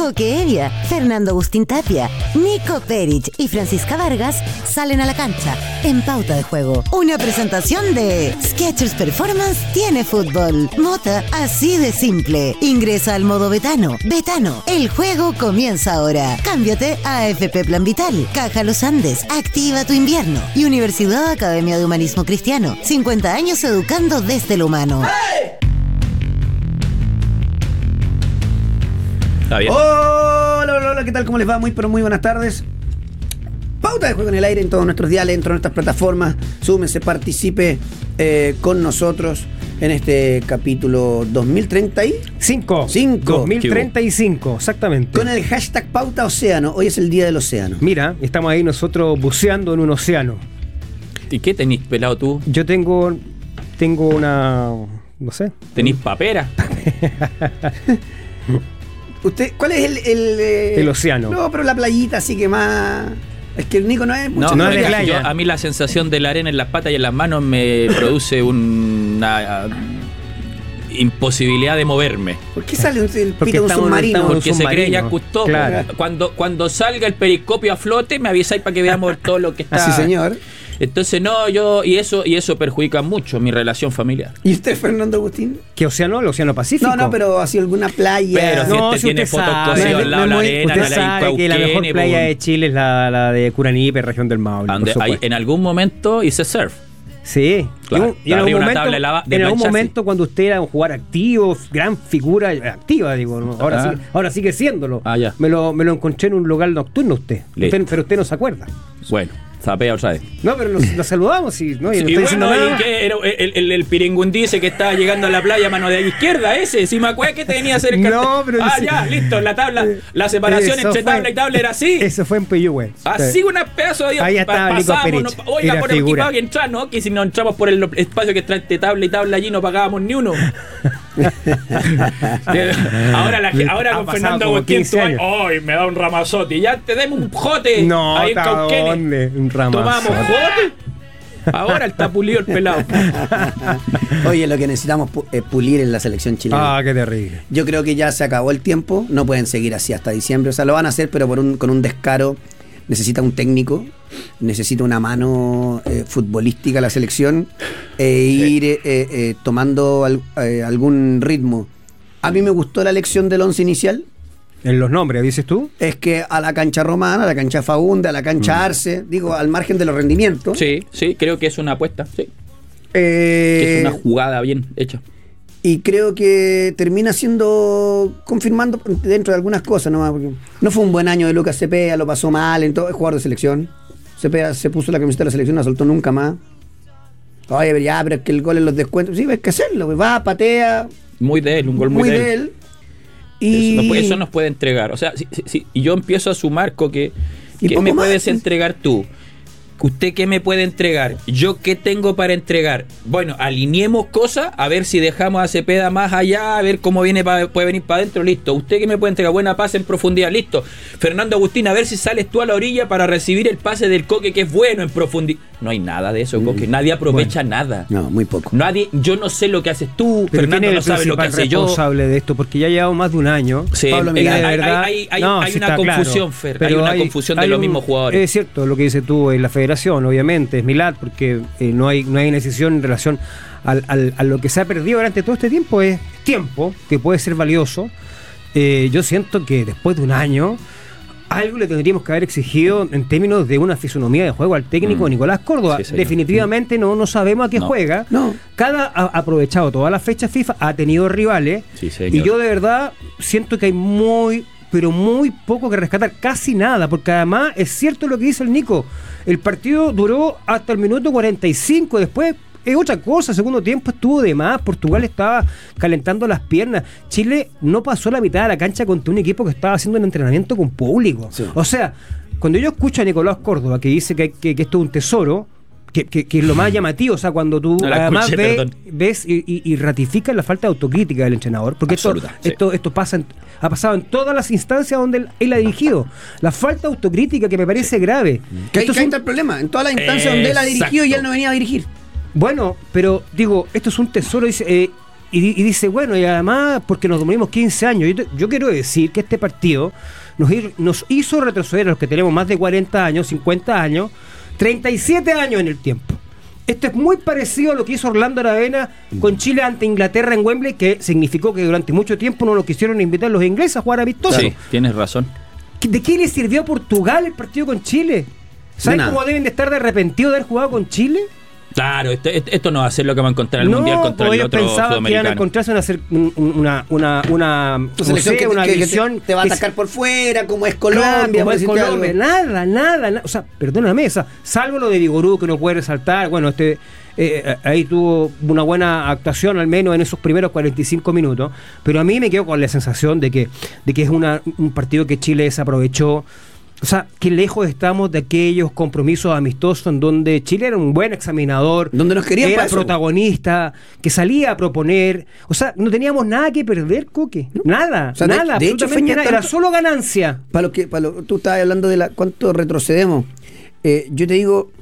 Coque Evia, Fernando Agustín Tapia, Nico Perich y Francisca Vargas salen a la cancha en Pauta de Juego. Una presentación de Skechers Performance tiene fútbol. Mota, así de simple. Ingresa al modo Betano. Betano, el juego comienza ahora. Cámbiate a AFP Plan Vital, Caja Los Andes, Activa tu invierno y Universidad Academia de Humanismo Cristiano. 50 años educando desde lo humano. ¡Hey! Hola, ¿qué tal? ¿Cómo les va? Muy buenas tardes. Pauta de Juego en el aire en todos nuestros diales, en todas nuestras plataformas. Súmense, participe con nosotros en este capítulo 2035. 2035, exactamente. Con el hashtag Pauta Océano. Hoy es el Día del Océano. Mira, estamos ahí nosotros buceando en un océano. ¿Y qué tenís pelado tú? Yo tengo una... no sé. ¿Tenís papera? ¿Usted cuál es el océano? No, pero la playita así que más... Es que el Nico no es mucho. No es de playa. A mí la sensación de la arena en las patas y en las manos me produce una imposibilidad de moverme. ¿Por qué sale el pito de un submarino? Porque se cree ya Cousteau. Claro. Cuando salga el periscopio a flote, me avisáis para que veamos todo lo que está. Sí, señor. Entonces y eso perjudica mucho mi relación familiar. ¿Y usted, Fernando Agustín? ¿Qué océano? ¿El océano Pacífico? No, pero así alguna playa. Pero no, si tiene fotos sabe, cosidas al lado de la arena, usted sabe que la mejor playa de Chile es la de Curanipe, región del Maule. En algún momento hice surf. Sí, claro, y en algún momento cuando usted era un jugador activo, gran figura activa, digo, ¿no? Ahora sigue siéndolo. Ya. Me lo encontré en un local nocturno pero usted no se acuerda. Bueno, zapea otra vez. No, pero nos saludamos y no, y bueno, ¿y qué? El Piringún dice que estaba llegando a la playa a mano de izquierda, ese, si me acuerdo que tenía cerca. No, pero ya, listo, la tabla, la separación entre tabla y tabla era así. Eso fue en Peyúgue. Así una pedazo de ahí estaba Nico Perich. Oiga, por el equipado que entrar, ¿no? Que si no entramos por el espacio que está entre tabla y tabla allí no pagábamos ni uno. ahora con Fernando Agustín hoy me da un ramazote y ya te demos un jote. No, ahí en ¿dónde? Un ramazote. Tomamos jote. Ahora está pulido el pelado. Oye, lo que necesitamos es pulir en la selección chilena. Ah, qué terrible. Yo creo que ya se acabó el tiempo. No pueden seguir así hasta diciembre. O sea, lo van a hacer, pero con un descaro. Necesita un técnico, necesita una mano futbolística la selección ir tomando algún ritmo. A mí me gustó la elección del once inicial. ¿En los nombres, dices tú? Es que a la cancha Romana, a la cancha Fagunde, a la cancha Arce, digo, al margen de los rendimientos. Sí, creo que es una apuesta, sí. Que es una jugada bien hecha. Y creo que termina confirmando dentro de algunas cosas nomás, porque no fue un buen año de Lucas Cepeda, lo pasó mal, es jugador de selección. Cepeda se puso la camiseta de la selección, no la soltó nunca más. Oye, pero es que el gol en los descuentos, sí, hay que hacerlo, pues va, patea. Muy de él, un gol muy de él. Y eso nos puede entregar. O sea, si yo empiezo a sumar, Coque, ¿qué me puedes entregar tú? ¿Usted qué me puede entregar? ¿Yo qué tengo para entregar? Bueno, alineemos cosas, a ver si dejamos a Cepeda más allá, a ver cómo puede venir para adentro, listo. ¿Usted qué me puede entregar? Buena pase en profundidad, listo. Fernando Agustín, a ver si sales tú a la orilla para recibir el pase del Coque, que es bueno en profundidad. No hay nada de eso, Coque. Nadie aprovecha nada. No, muy poco. Yo no sé lo que haces tú, pero Fernando no sabe lo que hace yo. Responsable de esto, porque ya llevamos más de un año. Sí, Pablo Milán, hay una confusión, claro. Fer. Hay una confusión de los mismos jugadores. Es cierto lo que dices tú, en la federación, obviamente, es Milad, porque no hay una decisión en relación a lo que se ha perdido durante todo este tiempo. Es tiempo que puede ser valioso. Yo siento que después de un año algo le tendríamos que haber exigido en términos de una fisonomía de juego al técnico Nicolás Córdoba. Sí, definitivamente no sabemos a qué juega. No. Ha aprovechado todas las fechas FIFA, ha tenido rivales. Sí, y yo de verdad siento que hay muy poco que rescatar, casi nada, porque además es cierto lo que dice el Nico. El partido duró hasta el minuto 45, después es otra cosa, segundo tiempo estuvo de más, Portugal estaba calentando las piernas, Chile no pasó la mitad de la cancha contra un equipo que estaba haciendo un entrenamiento con público. Sí. O sea, cuando yo escucho a Nicolás Córdoba que dice que esto es un tesoro, que es lo más llamativo, o sea, cuando tú además ves y ratificas la falta de autocrítica del entrenador, porque esto ha pasado en todas las instancias donde él ha dirigido. La falta de autocrítica que me parece grave. Que ahí está el problema, en todas las instancias donde él ha dirigido y él no venía a dirigir. Bueno, pero digo, esto es un tesoro, dice, y dice, bueno, y además, porque nos dormimos 15 años. Yo quiero decir que este partido nos hizo retroceder a los que tenemos más de 40 años, 50 años, 37 años en el tiempo. Esto es muy parecido a lo que hizo Orlando Aravena con Chile ante Inglaterra en Wembley, que significó que durante mucho tiempo no lo quisieron invitar los ingleses a jugar amistoso. Sí, tienes razón. ¿De qué le sirvió a Portugal el partido con Chile? ¿Sabes cómo deben de estar de arrepentidos de haber jugado con Chile? Claro, esto no va a ser lo que va a encontrar el Mundial contra el otro sudamericano. Que iban a encontrarse una selección una visión te va a atacar por fuera, como es Colombia. Nada. O sea, perdóname, salvo lo de Vigorú, que no puede resaltar. Bueno, ahí tuvo una buena actuación, al menos en esos primeros 45 minutos. Pero a mí me quedo con la sensación de que es un partido que Chile desaprovechó. O sea, qué lejos estamos de aquellos compromisos amistosos en donde Chile era un buen examinador, donde nos querían era protagonista, que salía a proponer. O sea, no teníamos nada que perder, Coque. Nada, o sea, nada, de hecho, nada. Era solo ganancia. Tú estabas hablando de cuánto retrocedemos. Yo te digo,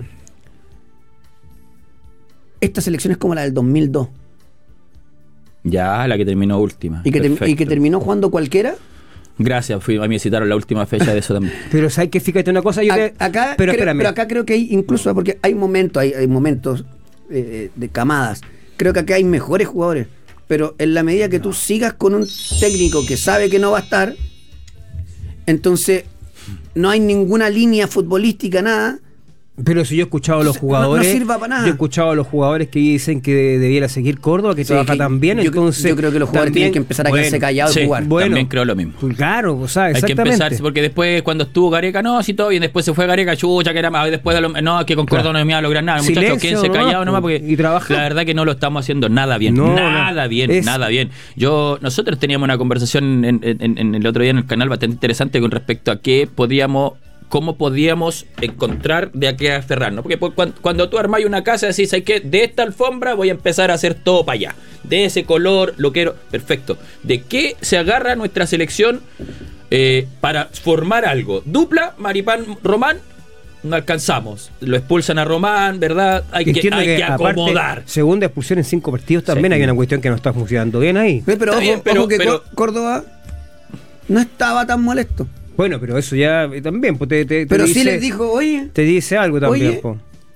esta selección es como la del 2002. Ya, la que terminó última. Y que terminó jugando cualquiera. Gracias, a mí me citaron la última fecha de eso también. Pero sabes que fíjate una cosa, pero acá creo que hay, incluso porque hay momentos de camadas. Creo que acá hay mejores jugadores. Pero en la medida que tú sigas con un técnico que sabe que no va a estar, entonces no hay ninguna línea futbolística, nada. Pero si yo he escuchado a los jugadores, no sirva para nada. Yo he escuchado a los jugadores que dicen que debiera seguir Córdoba, que trabaja tan bien. Entonces, yo creo que los jugadores tienen que empezar a quedarse callados y jugar. También creo lo mismo. Claro, o sea, exactamente. Hay que empezar, porque después cuando estuvo Gareca, no, sí, todo bien, después se fue Gareca, chucha, que era más, después no, que con Córdoba no me iba a lograr nada. Muchachos, quédense callados nomás, porque la verdad que no lo estamos haciendo nada bien. Nada bien. Nosotros teníamos una conversación en el otro día en el canal bastante interesante con respecto a cómo podíamos encontrar de a qué aferrarnos. Porque cuando tú armás una casa, decís, ¿sabes qué? De esta alfombra voy a empezar a hacer todo para allá. De ese color, lo quiero. Perfecto. ¿De qué se agarra nuestra selección para formar algo? Dupla, Maripán, Román, no alcanzamos. Lo expulsan a Román, ¿verdad? Hay que acomodar. Aparte, segunda expulsión en 5 partidos también hay una cuestión que no está funcionando bien ahí. Pero ojo que Córdoba no estaba tan molesto. Bueno, pero eso ya también pues pero sí les dijo, oye, te dice algo también, po.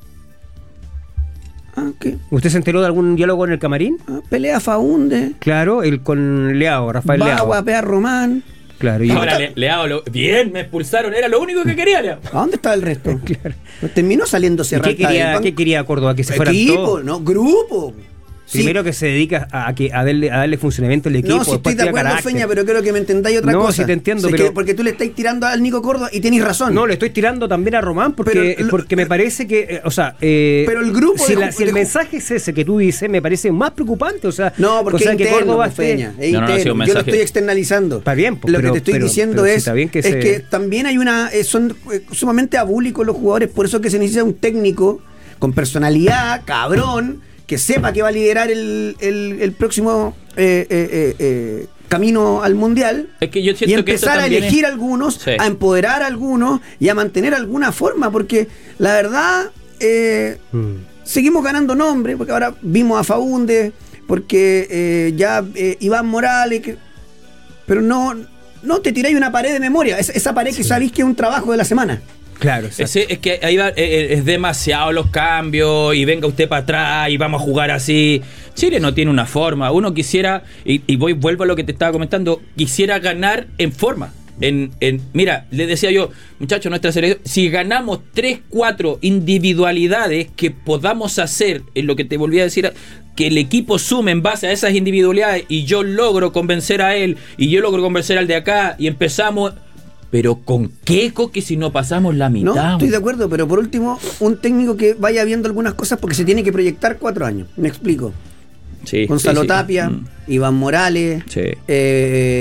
¿Qué? ¿Usted se enteró de algún diálogo en el camarín? Pelea Faunde. Claro, con Leao, Rafael Leao. Va a guapear Román. Claro. Ahora Leao, bien, me expulsaron, era lo único que quería Leao. ¿A dónde estaba el resto? Claro. Terminó saliendo cerrado. ¿Qué quería Córdoba? Que se fueran todos. No, grupo. Primero que se dedica a darle funcionamiento al equipo. No, si estoy de acuerdo, Feña, pero creo que me entendáis otra cosa. No, sí te entiendo, pero porque tú le estás tirando al Nico Córdoba y tenéis razón. No, le estoy tirando también a Román porque me parece que, pero el grupo si el mensaje es ese que tú dices, me parece más preocupante, no, porque es interno, Córdoba Feña, yo lo estoy externalizando. Está bien, lo que te estoy diciendo es que también hay son sumamente abúlicos los jugadores, por eso que se necesita un técnico con personalidad, cabrón, que sepa que va a liderar el próximo camino al Mundial, es que yo siento y empezar a elegir algunos, sí, a empoderar a algunos y a mantener alguna forma, porque la verdad seguimos ganando nombre, porque ahora vimos a Faunde, porque Iván Morales, pero no te tiráis una pared de memoria, esa pared que sabéis que es un trabajo de la semana. Claro, es que ahí va, es demasiado los cambios y venga usted para atrás y vamos a jugar así. Chile no tiene una forma. Uno quisiera, vuelvo a lo que te estaba comentando, quisiera ganar en forma. Mira, les decía yo, muchachos, nuestra selección, si ganamos 3-4 individualidades que podamos hacer, en lo que te volví a decir, que el equipo sume en base a esas individualidades y yo logro convencer a él y yo logro convencer al de acá y empezamos. Pero ¿con qué, Coque, si no pasamos la mitad? No, estoy de acuerdo, pero por último, un técnico que vaya viendo algunas cosas porque se tiene que proyectar 4 años. Me explico. Sí, Gonzalo Tapia, Iván Morales,